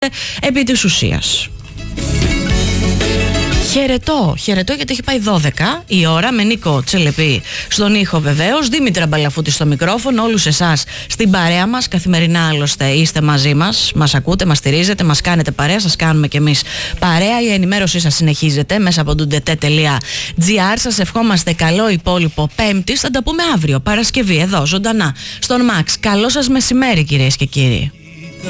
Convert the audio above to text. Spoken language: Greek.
επί της ουσίας. Χαιρετώ γιατί έχει πάει 12 η ώρα με Νίκο Τσελεπή στον ήχο βεβαίως, Δήμητρα Μπαλαφούτη στο μικρόφωνο, όλους εσάς στην παρέα μας. Καθημερινά άλλωστε είστε μαζί μας, μας ακούτε, μας στηρίζετε, μας κάνετε παρέα, σας κάνουμε κι εμείς παρέα. Η ενημέρωσή σας συνεχίζεται μέσα από ndete.gr. Σας ευχόμαστε καλό υπόλοιπο Πέμπτης, θα τα πούμε αύριο Παρασκευή εδώ ζωντανά στον Max. Καλό σας μεσημέρι κυρίες και κύριοι.